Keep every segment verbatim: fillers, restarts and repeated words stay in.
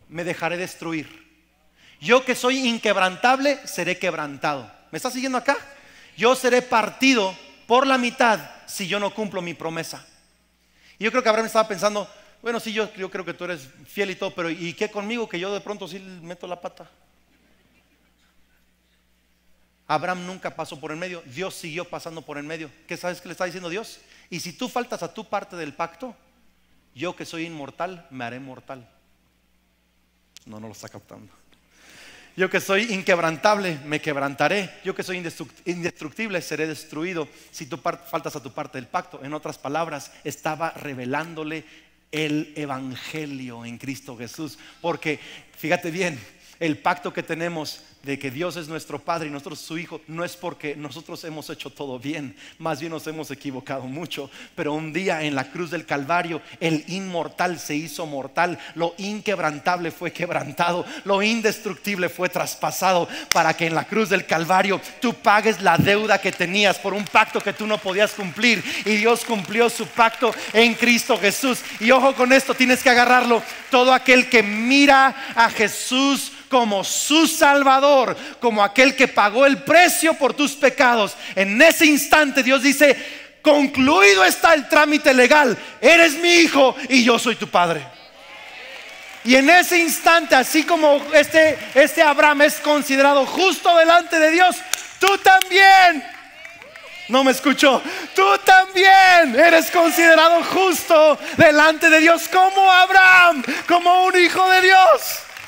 me dejaré destruir. Yo que soy inquebrantable, seré quebrantado. ¿Me está siguiendo acá? Yo seré partido por la mitad si yo no cumplo mi promesa. Y yo creo que Abraham estaba pensando, bueno, sí, yo, yo creo que tú eres fiel y todo, pero ¿y qué conmigo que yo de pronto sí meto la pata? Abraham nunca pasó por el medio, Dios siguió pasando por el medio. ¿Qué sabes que le está diciendo Dios? Y si tú faltas a tu parte del pacto, yo que soy inmortal, me haré mortal. No, no lo está captando. Yo que soy inquebrantable, me quebrantaré. Yo que soy indestructible, seré destruido si tú faltas a tu parte del pacto. En otras palabras, estaba revelándole el evangelio en Cristo Jesús. Porque, fíjate bien, el pacto que tenemos de que Dios es nuestro Padre y nosotros su Hijo, no es porque nosotros hemos hecho todo bien, más bien nos hemos equivocado mucho. Pero un día en la cruz del Calvario, el inmortal se hizo mortal, lo inquebrantable fue quebrantado, lo indestructible fue traspasado, para que en la cruz del Calvario tú pagues la deuda que tenías por un pacto que tú no podías cumplir, y Dios cumplió su pacto en Cristo Jesús. Y ojo con esto, tienes que agarrarlo: todo aquel que mira a Jesús como su Salvador, como aquel que pagó el precio por tus pecados, en ese instante Dios dice: concluido está el trámite legal, eres mi hijo y yo soy tu padre. Y en ese instante, así como este, este Abraham es considerado justo delante de Dios, tú también, no me escuchó, tú también eres considerado justo delante de Dios, como Abraham, como un hijo de Dios.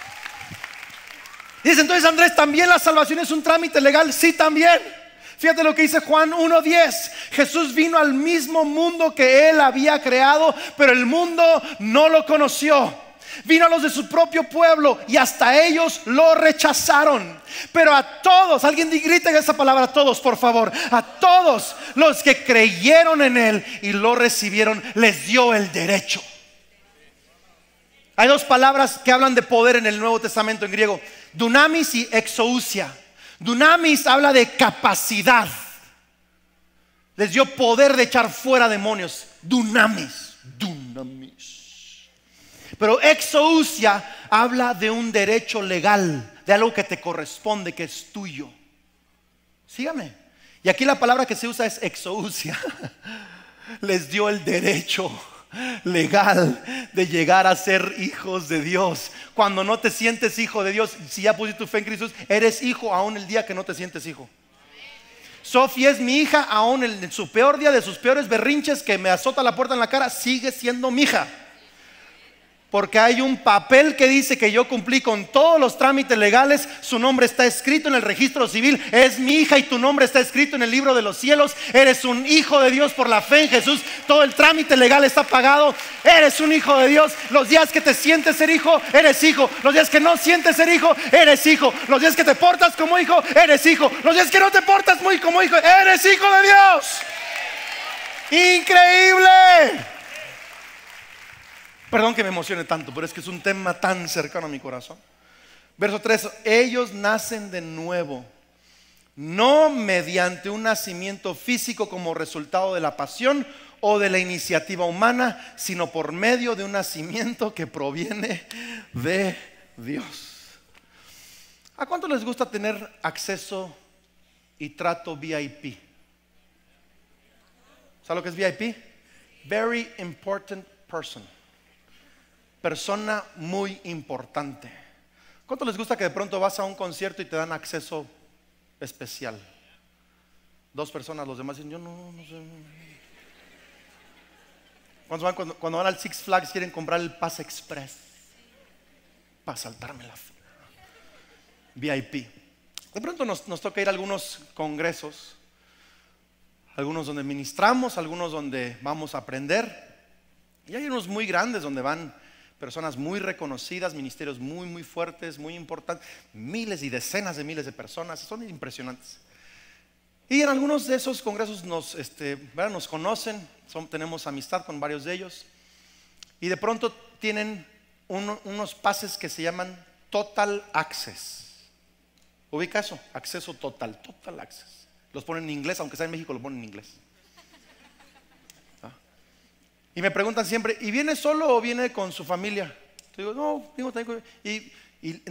Dice entonces Andrés, ¿también la salvación es un trámite legal? Sí, también. Fíjate lo que dice Juan uno diez. Jesús vino al mismo mundo que Él había creado, pero el mundo no lo conoció. Vino a los de su propio pueblo y hasta ellos lo rechazaron. Pero a todos, alguien grite esa palabra, a todos, por favor, a todos los que creyeron en Él y lo recibieron, les dio el derecho. Hay dos palabras que hablan de poder en el Nuevo Testamento en griego: dunamis y exousia. Dunamis habla de capacidad, les dio poder de echar fuera demonios. Dunamis, dunamis. Pero exousia habla de un derecho legal, de algo que te corresponde, que es tuyo. Sígame. Y aquí la palabra que se usa es exousia. Les dio el derecho legal de llegar a ser hijos de Dios. Cuando no te sientes hijo de Dios, si ya pusiste tu fe en Cristo, eres hijo aún el día que no te sientes hijo. Sofía es mi hija, aún en su peor día, de sus peores berrinches, que me azota la puerta en la cara, sigue siendo mi hija. Porque hay un papel que dice que yo cumplí con todos los trámites legales. Su nombre está escrito en el registro civil. Es mi hija y tu nombre está escrito en el libro de los cielos. Eres un hijo de Dios por la fe en Jesús. Todo el trámite legal está pagado. Eres un hijo de Dios. Los días que te sientes ser hijo, eres hijo. Los días que no sientes ser hijo, eres hijo. Los días que te portas como hijo, eres hijo. Los días que no te portas muy como hijo, eres hijo de Dios. Increíble. Perdón que me emocione tanto, pero es que es un tema tan cercano a mi corazón. Verso tres: ellos nacen de nuevo, no mediante un nacimiento físico como resultado de la pasión o de la iniciativa humana, sino por medio de un nacimiento que proviene de Dios. ¿A cuánto les gusta tener acceso y trato V I P? ¿Sabes lo que es V I P? Very important person. Persona muy importante. ¿Cuánto les gusta que de pronto vas a un concierto y te dan acceso especial? Dos personas, los demás dicen: yo no, no sé. ¿Cuántos van cuando, cuando van al Six Flags quieren comprar el Pase Express para saltarme la fila? V I P. De pronto nos, nos toca ir a algunos congresos, algunos donde ministramos, algunos donde vamos a aprender, y hay unos muy grandes donde van personas muy reconocidas, ministerios muy muy fuertes, muy importantes, miles y decenas de miles de personas, son impresionantes. Y en algunos de esos congresos nos, este, ¿verdad? nos conocen, son, tenemos amistad con varios de ellos, y de pronto tienen un, unos pases que se llaman Total Access. ¿Ubica eso? Acceso total, Total Access. Los ponen en inglés, aunque sea en México lo ponen en inglés. Y me preguntan siempre: ¿y viene solo o viene con su familia? Le digo, no, vengo también con- y, y